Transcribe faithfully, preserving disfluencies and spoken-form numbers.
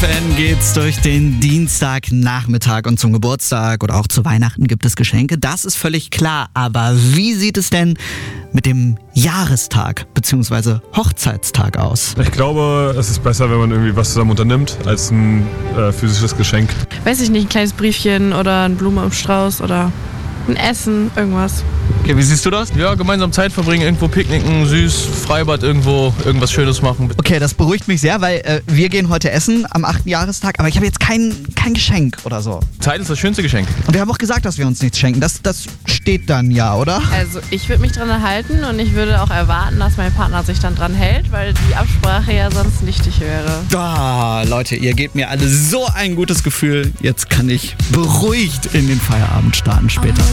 N geht's durch den Dienstagnachmittag und zum Geburtstag oder auch zu Weihnachten gibt es Geschenke. Das ist völlig klar. Aber wie sieht es denn mit dem Jahrestag bzw. Hochzeitstag aus? Ich glaube, es ist besser, wenn man irgendwie was zusammen unternimmt, als ein äh, physisches Geschenk. Weiß ich nicht, ein kleines Briefchen oder eine Blume im Strauß oder ein Essen, irgendwas. Okay, wie siehst du das? Ja, gemeinsam Zeit verbringen, irgendwo picknicken, süß, Freibad irgendwo, irgendwas Schönes machen. Okay, das beruhigt mich sehr, weil äh, wir gehen heute essen am achten Jahrestag, aber ich habe jetzt kein, kein Geschenk oder so. Zeit ist das schönste Geschenk. Und wir haben auch gesagt, dass wir uns nichts schenken. Das, das steht dann ja, oder? Also ich würde mich dran halten und ich würde auch erwarten, dass mein Partner sich dann dran hält, weil die Absprache ja sonst nichtig wäre. Ah, Leute, ihr gebt mir alle so ein gutes Gefühl. Jetzt kann ich beruhigt in den Feierabend starten später.